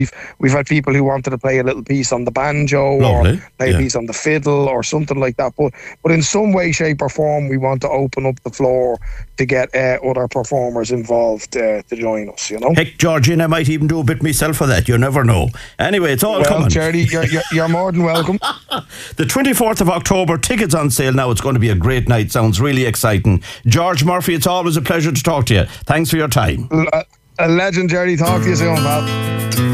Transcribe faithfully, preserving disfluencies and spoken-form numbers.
We've had people who wanted to play a little piece on the banjo Lovely. or play Yeah. a piece on the fiddle or something like that. But but in some way, shape or form, we want to open up the floor to get uh, other performers involved uh, to join us, you know. Heck, Georgina, I might even do a bit myself for that. You never know. Anyway, it's all Well, coming. Jerry, you're, you're, you're more than welcome. The twenty-fourth of October, tickets on sale now. It's going to be a great night. Sounds really exciting. George Murphy, it's always a pleasure to talk to you. Thanks for your time. A legend, Jerry. Talk to you soon, pal.